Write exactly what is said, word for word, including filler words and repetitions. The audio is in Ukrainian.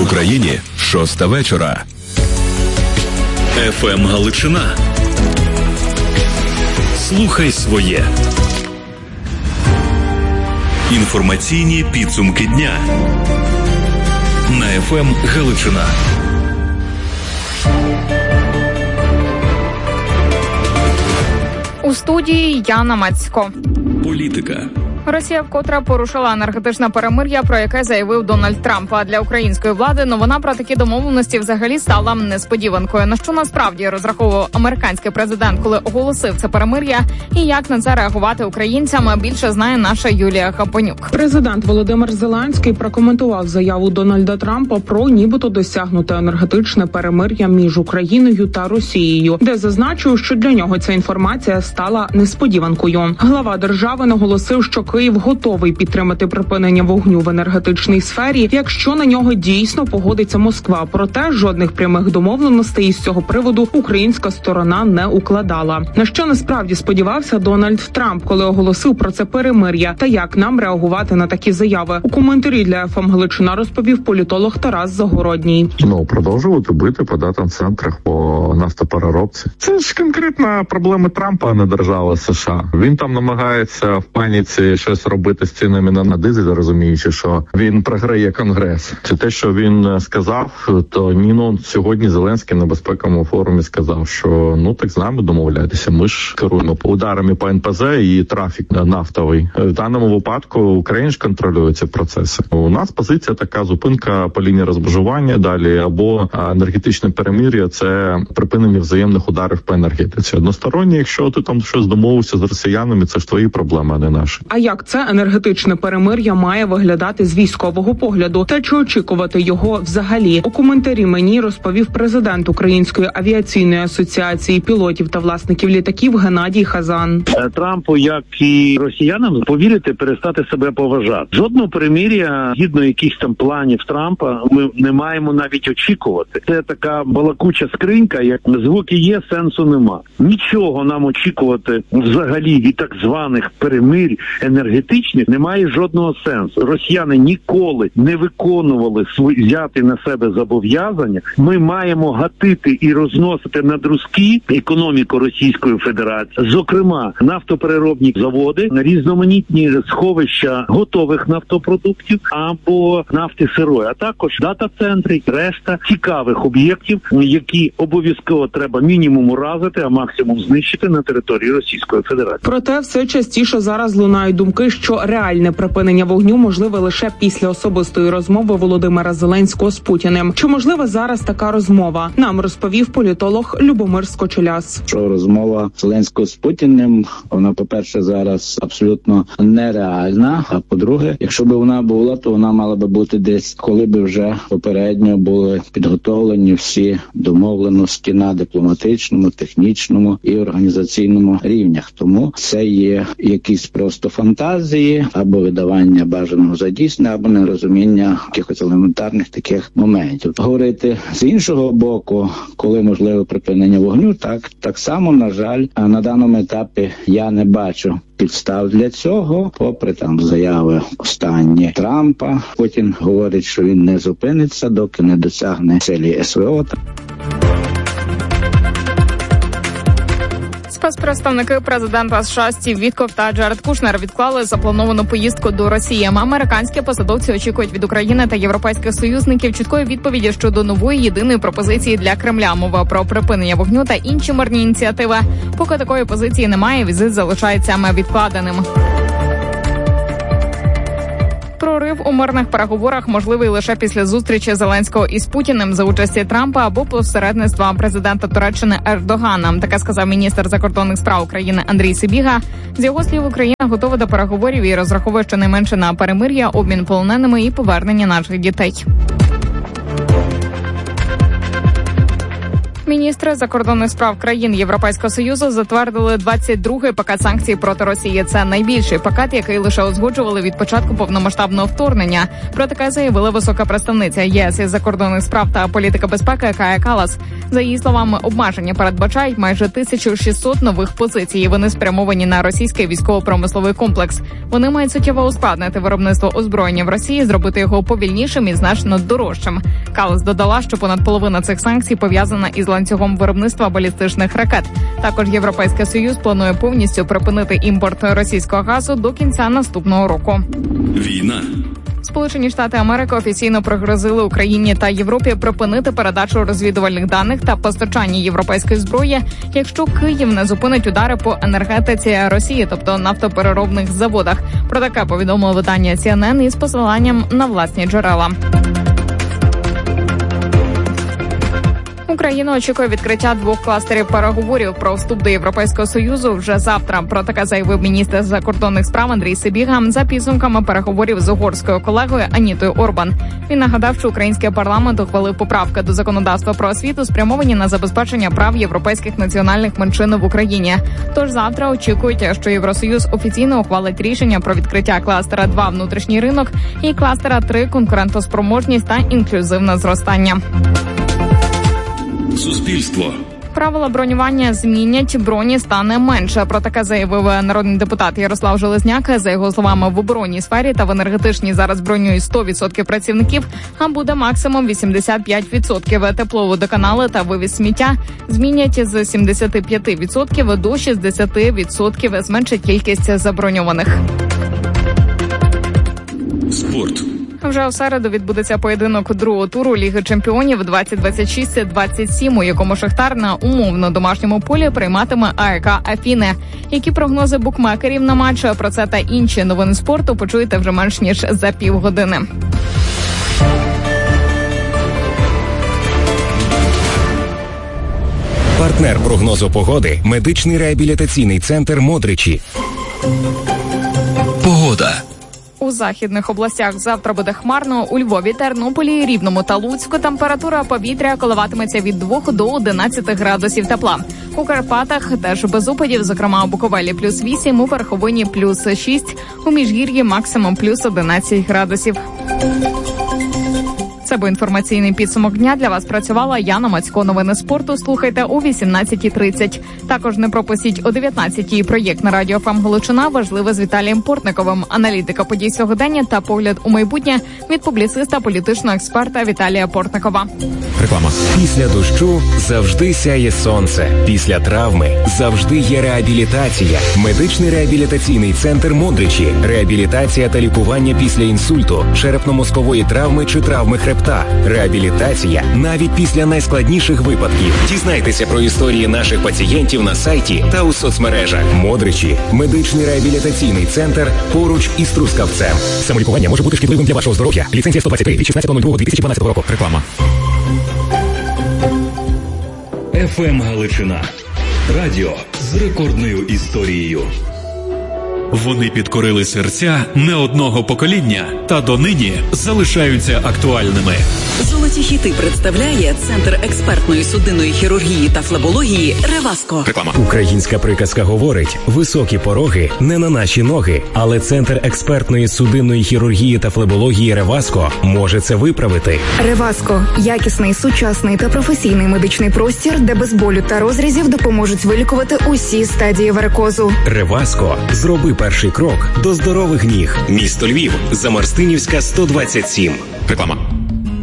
Україні шоста вечора. еф ем Галичина. Слухай своє. Інформаційні підсумки дня на еф ем Галичина. У студії Яна Мацько. Політика. Росія вкотре порушила енергетичне перемир'я, про яке заявив Дональд Трамп. А для української влади новина про такі домовленості взагалі стала несподіванкою. На що насправді розраховував американський президент, коли оголосив це перемир'я, і як на це реагувати українцям, більше знає наша Юлія Хапонюк. Президент Володимир Зеленський прокоментував заяву Дональда Трампа про нібито досягнуте енергетичне перемир'я між Україною та Росією, де зазначив, що для нього ця інформація стала несподіванкою. Глава держави наголосив, що Київ готовий підтримати припинення вогню в енергетичній сфері, якщо на нього дійсно погодиться Москва. Проте жодних прямих домовленостей із цього приводу українська сторона не укладала. На що насправді сподівався Дональд Трамп, коли оголосив про це перемир'я, та як нам реагувати на такі заяви? У коментарі для еф ем Галичина розповів політолог Тарас Загородній. Ну, продовжувати бити по дата-центрах, по нафтопереробці. Це ж конкретна проблема Трампа, а не держави США. Він там намагається в паніці щось робити з цінами на дизель, розуміючи, що він програє Конгрес. Це те, що він сказав, то ні, ну, сьогодні Зеленський на безпековому форумі сказав, що ну так з нами домовляйтеся, ми ж керуємо по ударами по ен пе зет і трафік нафтовий. В даному випадку Україна ж контролює ці процеси. У нас позиція така: зупинка по лінії розмежування далі, або енергетичне перемир'я – це припинення взаємних ударів по енергетиці. Односторонні, якщо ти там щось домовився з росіянами, це ж твої проблеми, а не наші. А як це енергетичне перемир'я має виглядати з військового погляду? Та чи очікувати його взагалі? У коментарі мені розповів президент Української авіаційної асоціації пілотів та власників літаків Геннадій Хазан. Трампу, як і росіянам, повірити, перестати себе поважати. Жодного перемир'я, згідно якихось там планів Трампа, ми не маємо навіть очікувати. Це така балакуча скринька, як звуки є, сенсу нема. Нічого нам очікувати взагалі від так званих перемир'я енергетичних немає жодного сенсу. Росіяни ніколи не виконували свої взяти на себе зобов'язання. Ми маємо гатити і розносити на друзки економіку Російської Федерації, зокрема нафтопереробні заводи, на різноманітні сховища готових нафтопродуктів або нафти сирої, а також дата-центри, решта цікавих об'єктів, які обов'язково треба мінімум уразити, а максимум знищити на території Російської Федерації. Проте все частіше зараз лунають думки, що реальне припинення вогню можливе лише після особистої розмови Володимира Зеленського з Путіним. Чи можлива зараз така розмова? Нам розповів політолог Любомир Скочеляс. Що розмова Зеленського з Путіним, вона, по-перше, зараз абсолютно нереальна, а по-друге, якщо б вона була, то вона мала би бути десь, коли б вже попередньо були підготовлені всі домовленості на дипломатичному, технічному і організаційному рівнях. Тому це є якісь просто фантазії або видавання бажаного за дійсне, або нерозуміння якихось елементарних таких моментів. Говорити з іншого боку, коли можливе припинення вогню, так, так само, на жаль, на даному етапі я не бачу підстав для цього, попри там заяви останні Трампа. Путін говорить, що він не зупиниться, доки не досягне цілі ес ве о. Спецпредставники президента США Стів Вітков та Джаред Кушнер відклали заплановану поїздку до Росії. Американські посадовці очікують від України та європейських союзників чіткої відповіді щодо нової єдиної пропозиції для Кремля. Мова про припинення вогню та інші мирні ініціативи. Поки такої позиції немає, візит залишається відкладеним. Прорив у мирних переговорах можливий лише після зустрічі Зеленського із Путіним за участі Трампа або посередництва президента Туреччини Ердогана. Таке сказав міністр закордонних справ України Андрій Сибіга. З його слів, Україна готова до переговорів і розраховує щонайменше на перемир'я, обмін полоненими і повернення наших дітей. Міністри закордонних справ країн Європейського Союзу затвердили двадцять другий пакет санкцій проти Росії. Це найбільший пакет, який лише узгоджували від початку повномасштабного вторгнення. Про таке заявила висока представниця ЄС із закордонних справ та політики безпеки Кая Каллас. За її словами, обмеження передбачають майже тисячу шістсот нових позицій. Вони спрямовані на російський військово-промисловий комплекс. Вони мають суттєво ускладнити виробництво озброєння в Росії, зробити його повільнішим і значно дорожчим. Каллас додала, що понад половина цих санкцій пов'язана із ланцюгом виробництва балістичних ракет. Також Європейський Союз планує повністю припинити імпорт російського газу до кінця наступного року. Війна. Сполучені Штати Америки офіційно пригрозили Україні та Європі припинити передачу розвідувальних даних та постачання європейської зброї, якщо Київ не зупинить удари по енергетиці Росії, тобто нафтопереробних заводах. Про таке повідомило видання Сі Ен Ен із посиланням на власні джерела. Україна очікує відкриття двох кластерів переговорів про вступ до Європейського Союзу вже завтра. Про таке заявив міністр закордонних справ Андрій Сибіга за підсумками переговорів з угорською колегою Анітою Орбан. Він нагадав, що український парламент ухвалив поправки до законодавства про освіту, спрямовані на забезпечення прав європейських національних меншин в Україні. Тож завтра очікують, що Євросоюз офіційно ухвалить рішення про відкриття кластера два внутрішній ринок і кластера три конкурентоспроможність та інклюзивне зростання. Суспільство. Правила бронювання змінять, броні стане менше. Про таке заявив народний депутат Ярослав Железняк. За його словами, в оборонній сфері та в енергетичній зараз бронюють сто відсотків працівників, а буде максимум вісімдесят п'ять відсотків. Тепловодоканали та вивіз сміття змінять з сімдесят п'ять відсотків до шістдесят відсотків, зменшить кількість заброньованих. Спорт. Вже у середу відбудеться поєдинок другого туру Ліги чемпіонів двадцять двадцять шість двадцять сім, у якому Шахтар на умовно домашньому полі прийматиме А Е Ка Афіни. Які прогнози букмекерів на матч? Про це та інші новини спорту почуєте вже менш ніж за півгодини. Партнер прогнозу погоди – медичний реабілітаційний центр «Модричі». Погода. У західних областях завтра буде хмарно. У Львові, Тернополі, Рівному та Луцьку температура повітря коливатиметься від двох до одинадцяти градусів тепла. У Карпатах теж без опадів, зокрема у Буковелі плюс вісім, у Верховині плюс шість, у Міжгір'ї максимум плюс одинадцять градусів. Це був інформаційний підсумок дня. Для вас працювала Яна Мацько. Новини спорту слухайте о вісімнадцятій тридцять. Також не пропустіть о дев'ятнадцятій проєкт на радіо Еф Ем Галичина «Важливе» з Віталієм Портниковим. Аналітика подій сьогодення та погляд у майбутнє від публіциста, політичного експерта Віталія Портникова. Реклама. Після дощу завжди сяє сонце. Після травми завжди є реабілітація. Медичний реабілітаційний центр «Модричі». Реабілітація та лікування після інсульту, черепно-мозкової травми чи травми хребта. Реабілітація навіть після найскладніших випадків. Дізнайтеся про історії наших пацієнтів на сайті та у соцмережах. «Модричі» – медичний реабілітаційний центр поруч із Трускавцем. Самолікування може бути шкідливим для вашого здоров'я. Ліцензія сто двадцять три від шістнадцятого лютого дві тисячі дванадцятого року. Реклама. Еф Ем Галичина. Радіо з рекордною історією. Вони підкорили серця не одного покоління та донині залишаються актуальними. Золоті хіти представляє Центр експертної судинної хірургії та флебології «Реваско». Реклама. Українська приказка говорить: високі пороги не на наші ноги. Але Центр експертної судинної хірургії та флебології «Реваско» може це виправити. «Реваско» – якісний, сучасний та професійний медичний простір, де без болю та розрізів допоможуть вилікувати усі стадії варикозу. «Реваско» – зроби перший крок до здорових ніг. Місто Львів, Замарстинівська, сто двадцять сім. Реклама.